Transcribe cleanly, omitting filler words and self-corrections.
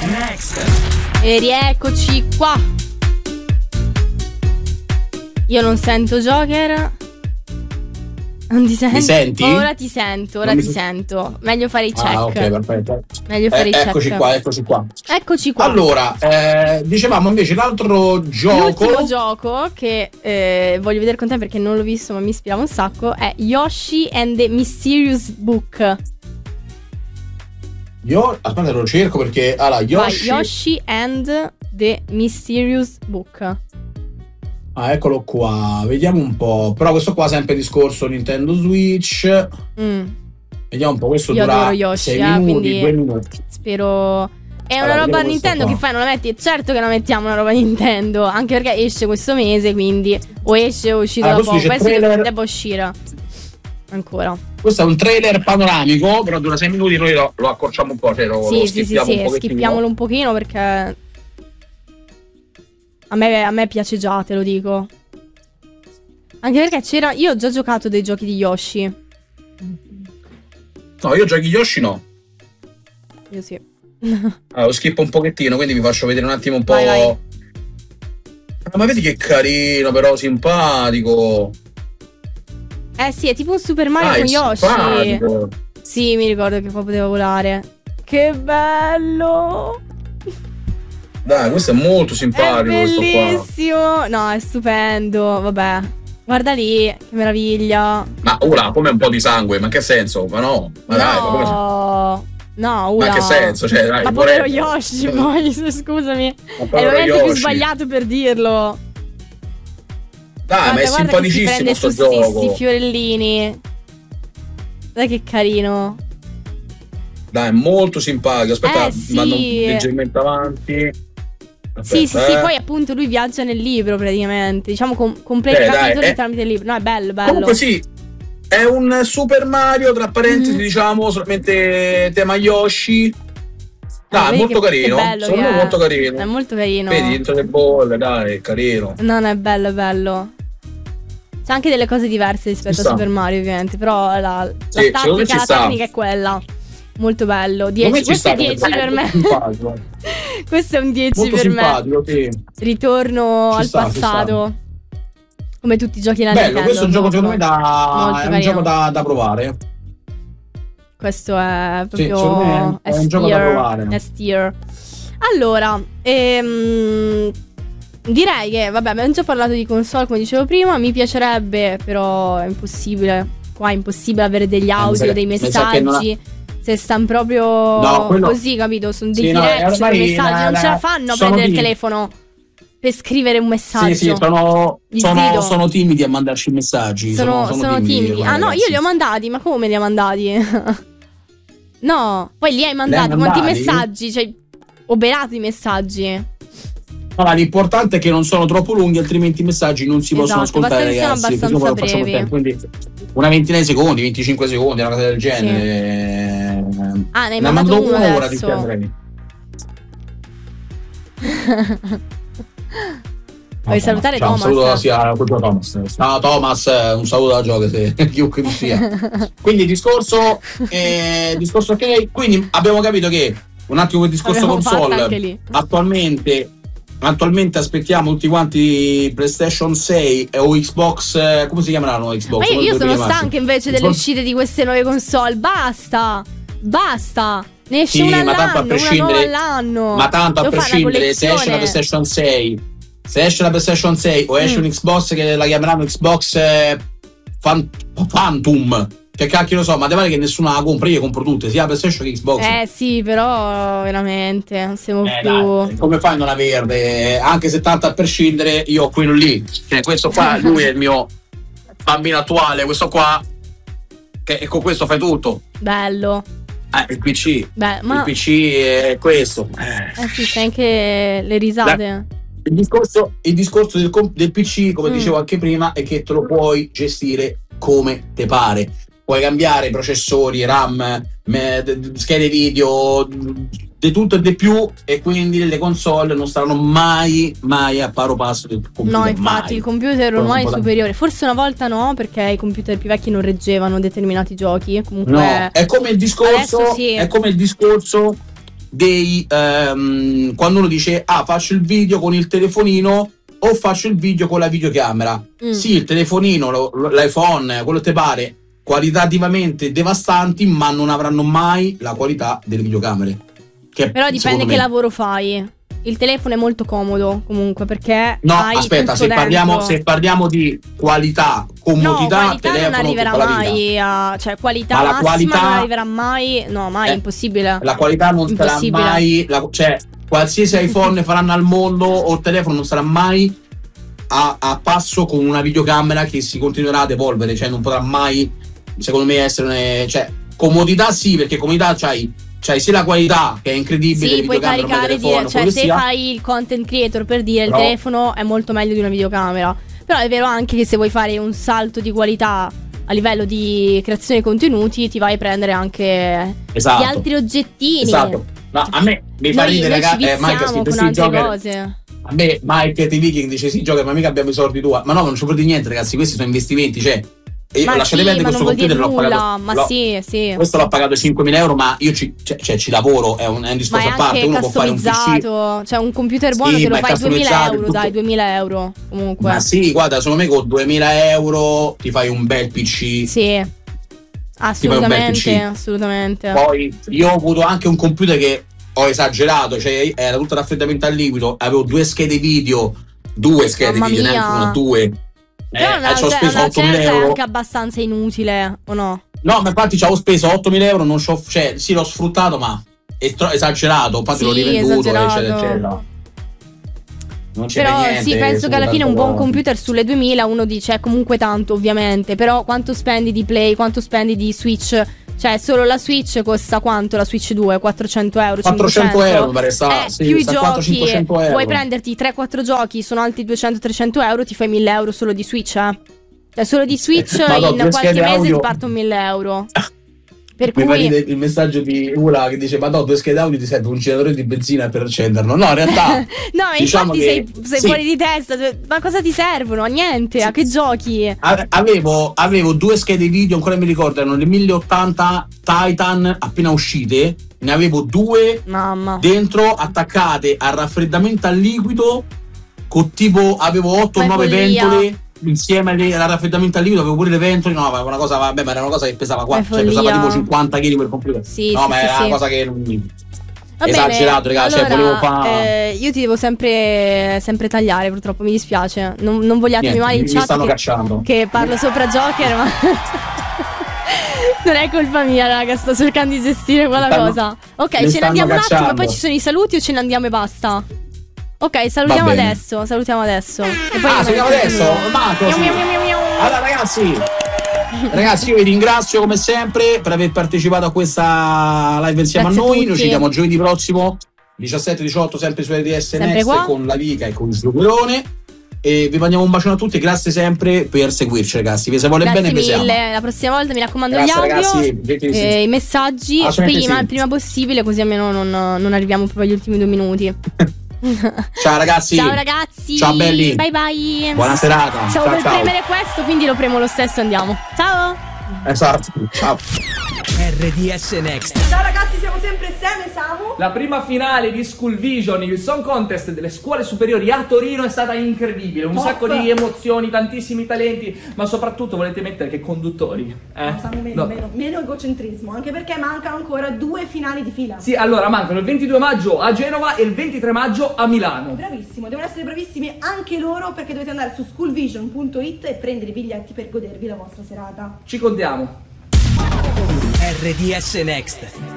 E rieccoci qua. Io non sento Joker. Non ti senti? Mi senti? Ora ti sento, ora ti sento. Meglio fare i check. Ah, ok, perfetto. Meglio fare i check. Eccoci qua, eccoci qua. Eccoci qua. Allora, dicevamo invece l'altro gioco. L'ultimo gioco che voglio vedere con te perché non l'ho visto ma mi ispirava un sacco è Yoshi and the Mysterious Book. Aspetta, lo cerco perché allora Yoshi and the Mysterious Book. Ah, eccolo qua, vediamo un po'. Però questo qua sempre discorso Nintendo Switch. Vediamo un po', questo Io dura Yoshi, 6 minuti, 2 minuti. Spero. È una Allora, roba Nintendo qua. che fai, non la metti? Certo che la mettiamo una roba Nintendo. Anche perché esce questo mese, quindi o esce o uscirà da poco. Penso che debba uscire ancora. Questo è un trailer panoramico, però dura 6 minuti, noi lo accorciamo un po', cioè lo schippiamo un pochettino. Schippiamolo un pochino perché a me piace già, te lo dico. Anche perché io ho già giocato dei giochi di Yoshi. No, io giochi Yoshi no. Io sì. Lo schippo un pochettino, quindi vi faccio vedere un attimo un po'. Vai. Ma vedi che carino, però simpatico. Sì, è tipo un Super Mario con Yoshi. Simpatico. Sì, mi ricordo che poi poteva volare. Che bello! Dai, questo è molto simpatico. È questo qua. bellissimo. No, è stupendo. Vabbè, guarda lì, che meraviglia. Ma ora come un po' di sangue, ma che senso? Ma no, ma dai, ma come... No, ora. Ma che senso? Cioè, dai, ma povero Yoshi, poi, scusami. È il momento più sbagliato per dirlo. Dai, ma è simpaticissimo questo gioco. Questi fiorellini. Dai che carino. Dai, è molto simpatico. Aspetta, sì. Vado leggermente avanti. Aspetta, sì, poi appunto lui viaggia nel libro praticamente. Diciamo completa i capitoli tramite il libro. No, è bello. Comunque sì, è un Super Mario, tra parentesi, diciamo, solamente tema Yoshi. Dai, è molto carino. Sono molto carino. È molto carino. Vedi, dentro le bolle, dai, è carino. No, è bello, è bello. C'è anche delle cose diverse rispetto a Super Mario, ovviamente. Però la tattica, la tecnica è quella. Molto bello. 10. Questo è 10 per me. Questo è un 10 molto per me. Sì. Ritorno al passato. Come tutti i giochi nella Nintendo. Bello, questo è un gioco secondo me è un gioco da provare. Questo è proprio è un gioco da provare. È steer. Allora, direi che vabbè, abbiamo già parlato di console come dicevo prima. Mi piacerebbe, però è impossibile. Qua è impossibile avere degli audio, dei messaggi. Se stanno proprio così, capito? Sono dei direct sui messaggi. Non ce la fanno a prendere il telefono per scrivere un messaggio. Sì, sono timidi a mandarci i messaggi. Sono timidi. Ah no, io li ho mandati, ma come li ho mandati? No, poi li hai mandati. Quanti messaggi? Cioè, oberato i messaggi. No, l'importante è che non sono troppo lunghi, altrimenti i messaggi non si possono ascoltare, ragazzi. Sono abbastanza brevi. Quindi una ventina di secondi, 25 secondi, una cosa del genere. Sì. Ah, ne hai mandato uno ora adesso. di Andrei. Vuoi salutare Thomas? Un saluto sia Thomas. Ciao Thomas, un saluto da gioco se chiunque tu sia. Quindi il discorso ok. Quindi abbiamo capito che un attimo il discorso console. Attualmente aspettiamo tutti quanti PlayStation 6 o Xbox. Come si chiameranno Xbox? Ma io sono stanca invece delle uscite di queste nuove console. Basta. Ne esce una all'anno. Ma tanto a prescindere, se esce la PlayStation 6. Se esce la PlayStation 6 o esce un Xbox che la chiameranno Xbox Phantom, che cacchio lo so, ma te pare che nessuno la compra, io compro tutte, sia la PlayStation che Xbox. Sì, però veramente non siamo più. Dai, come fai a non averne? Anche se tanto a prescindere, io ho quello lì. Cioè, questo qua, lui è il mio bambino attuale, questo qua, che con questo fai tutto. Bello. Il PC. Beh, il PC è questo. Sì, c'è anche le risate. Il discorso del PC, come dicevo anche prima, è che te lo puoi gestire come te pare. Puoi cambiare processori, RAM, schede video, di tutto e di più, e quindi le console non saranno mai a paro passo del computer. No, infatti mai. Il computer ormai è superiore. Forse una volta no, perché i computer più vecchi non reggevano determinati giochi. Comunque no, è come il discorso. sì. È come il discorso quando uno dice faccio il video con il telefonino o faccio il video con la videocamera. Sì, il telefonino, l'iPhone, quello che te pare, qualitativamente devastanti, ma non avranno mai la qualità delle videocamere. Però dipende che lavoro fai. Il telefono è molto comodo comunque, perché aspetta, se parliamo di qualità, comodità, qualità telefono non arriverà mai cioè qualità massima non arriverà mai, impossibile. La qualità non sarà mai cioè qualsiasi iPhone faranno al mondo o telefono non sarà mai a passo con una videocamera che si continuerà ad evolvere, cioè non potrà mai, secondo me, essere comodità sì, perché comodità c'hai sia la qualità che è incredibile, puoi caricare se fai il content creator, per dire, il telefono è molto meglio di una videocamera. Però è vero anche che se vuoi fare un salto di qualità a livello di creazione di contenuti, ti vai a prendere anche gli altri oggettini. Esatto. No, a me mi fa ridere, Mike, con altre cose. A me Mike The Viking dice sì, Joker, ma mica abbiamo i soldi tua. Ma no, non ci vuol dire niente, ragazzi, questi sono investimenti, cioè lasciate perdere questo computer, l'ho pagato. Sì. Questo l'ho pagato 5.000 euro, ma io ci lavoro, è un discorso a parte. Uno può fare un PC, cioè un computer buono te lo fai 2.000 euro, dai, 2.000 euro comunque. Ma sì, guarda, secondo me con 2.000 euro ti fai un bel PC. Sì, assolutamente. Poi io ho avuto anche un computer che ho esagerato, cioè era tutto raffreddamento al liquido, avevo due schede video, neanche una, due. Ho speso 8.000 euro. È anche abbastanza inutile, o no? No, ma infatti ci avevo speso 8.000 euro, non sì, l'ho sfruttato, ma è esagerato, infatti l'ho rivenduto, eccetera. Non c'è niente. Sì, penso che alla fine un buon computer sulle 2.000 uno dice è comunque tanto, ovviamente, però quanto spendi di Play, quanto spendi di Switch? Cioè, solo la Switch costa quanto? La Switch 2? 400 euro? 400 euro, pare più i giochi. Puoi prenderti 3-4 giochi, sono altri 200-300 euro, ti fai 1.000 euro solo di Switch, Cioè, solo di Switch in qualche mese ti partono 1.000 euro. Per cui mi fa il messaggio di Ula che dice: ma no, due schede audio ti serve un generatore di benzina per accenderlo. No, in realtà no, diciamo infatti sei fuori di testa. Ma cosa ti servono? A niente, a che giochi? Avevo due schede video, ancora mi ricordo, erano le 1080 Titan appena uscite. Ne avevo due dentro attaccate al raffreddamento al liquido, con tipo avevo 8 o 9 ventole insieme al raffreddamento al liquido, avevo pure le ventole. No, ma era una cosa, ma era una cosa che pesava 4, cioè pesava tipo 50 kg per computer. Ma era una cosa che esagerato, ragazzi. Allora, volevo fare. Io ti devo sempre tagliare, purtroppo, mi dispiace. Non vogliatemi mai in chat. Mi stanno cacciando. Che parlo sopra Joker, ma non è colpa mia, raga. Sto cercando di gestire quella cosa. Ok, ce ne andiamo un attimo, e poi ci sono i saluti o ce ne andiamo e basta? Ok, salutiamo adesso. E poi salutiamo adesso. Marco. Allora, ragazzi, io vi ringrazio come sempre per aver partecipato a questa live insieme a noi. Noi ci vediamo giovedì prossimo 17-18, sempre su RDS Next, con la Liga e con il Slugurone. E vi mandiamo un bacione a tutti e grazie sempre per seguirci, ragazzi. Vi se vuole bene, vi siamo. La prossima volta mi raccomando, gli audio e i messaggi il prima possibile, così almeno non arriviamo proprio agli ultimi 2 minuti. Ciao ragazzi. Ciao belli. Bye bye. Buona serata. Stavo per premere questo, quindi lo premo lo stesso, andiamo. Ciao. Esatto. Ciao. RDS Next. Ciao ragazzi, siamo sempre Sam e Samu. La prima finale di School Vision, il song contest delle scuole superiori a Torino, è stata incredibile. Un sacco di emozioni, tantissimi talenti, ma soprattutto volete mettere che conduttori. Meno egocentrismo, anche perché mancano ancora 2 finali di fila. Sì, allora mancano il 22 maggio a Genova e il 23 maggio a Milano. Bravissimo, devono essere bravissimi anche loro, perché dovete andare su schoolvision.it e prendere i biglietti per godervi la vostra serata. Ci contiamo. RDS Next.